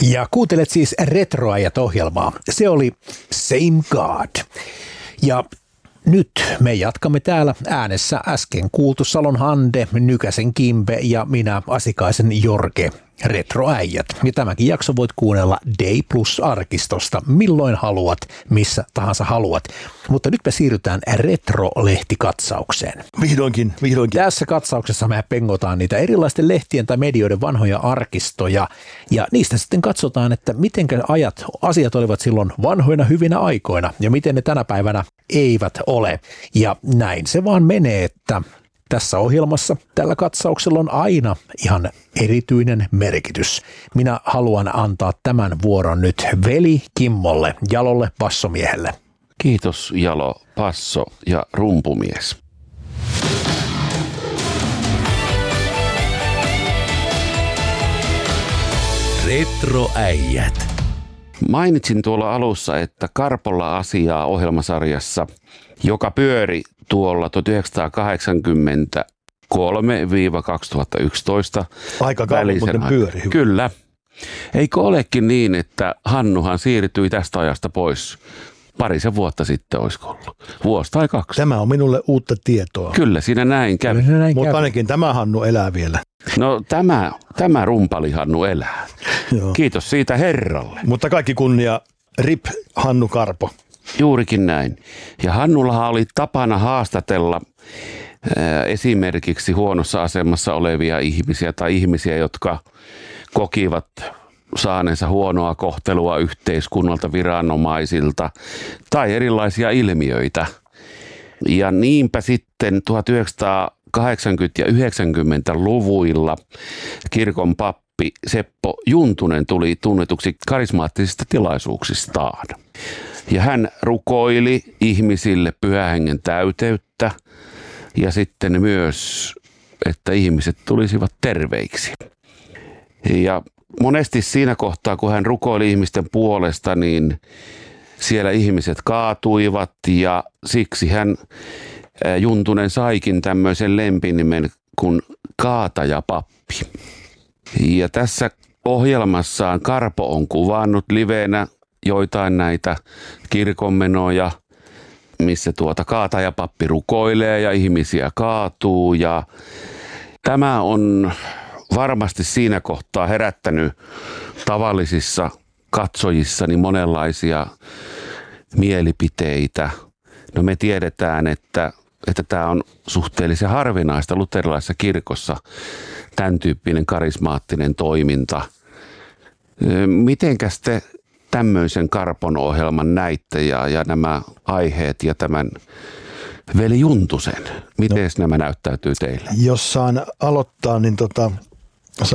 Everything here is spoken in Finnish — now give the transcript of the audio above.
Ja kuuntelet siis Retroajat-ohjelmaa. Se oli Same God. Ja nyt me jatkamme täällä äänessä äsken kuultu Salon Hande, Nykäsen Kimbe ja minä Asikaisen Jorge. Retroäijät. Ja tämäkin jakso voit kuunnella Day Plus-arkistosta milloin haluat, missä tahansa haluat. Mutta nyt me siirrytään Retro-lehtikatsaukseen. Vihdoinkin. Tässä katsauksessa me pengotaan niitä erilaisten lehtien tai medioiden vanhoja arkistoja. Ja niistä sitten katsotaan, että miten asiat olivat silloin vanhoina hyvinä aikoina ja miten ne tänä päivänä eivät ole. Ja näin se vaan menee, että tässä ohjelmassa tällä katsauksella on aina ihan erityinen merkitys. Minä haluan antaa tämän vuoron nyt veli Kimmolle, Jalolle bassomiehelle. Kiitos Jalo, basso ja rumpumies. Retroäijät. Mainitsin tuolla alussa, että Karpolla asiaa ohjelmasarjassa, joka pyöri tuolla 1983-2011 aika kauan muuten pyöri. Kyllä. Eikö olekin niin, että Hannuhan siirtyi tästä ajasta pois parisen vuotta sitten, olisiko ollut? Vuosi tai kaksi. Tämä on minulle uutta tietoa. Kyllä, siinä näin kävi. Mutta ainakin tämä Hannu elää vielä. No tämä rumpali Hannu elää. Joo. Kiitos siitä herralle. Mutta kaikki kunnia RIP Hannu Karpo. Juurikin näin. Ja Hannullahan oli tapana haastatella esimerkiksi huonossa asemassa olevia ihmisiä tai ihmisiä, jotka kokivat saaneensa huonoa kohtelua yhteiskunnalta, viranomaisilta tai erilaisia ilmiöitä. Ja niinpä sitten 1980- ja 90-luvuilla kirkon pappi Seppo Juntunen tuli tunnetuksi karismaattisista tilaisuuksistaan. Ja hän rukoili ihmisille Pyhän Hengen täyteyttä ja sitten myös, että ihmiset tulisivat terveiksi. Ja monesti siinä kohtaa, kun hän rukoili ihmisten puolesta, niin siellä ihmiset kaatuivat ja siksi Juntunen saikin tämmöisen lempinimen kuin Kaatajapappi. Ja tässä ohjelmassaan Karpo on kuvannut livenä joitain näitä kirkonmenoja, missä Kaatajapappi rukoilee ja ihmisiä kaatuu. Ja tämä on varmasti siinä kohtaa herättänyt tavallisissa katsojissani monenlaisia mielipiteitä. No me tiedetään, että tämä on suhteellisen harvinaista luterilaisessa kirkossa, tämän tyyppinen karismaattinen toiminta. Mitenkäs te tämmöisen Karpon ohjelman näitte ja nämä aiheet ja tämän veli Juntusen? Miten nämä näyttäytyy teille? Jos saan aloittaa, niin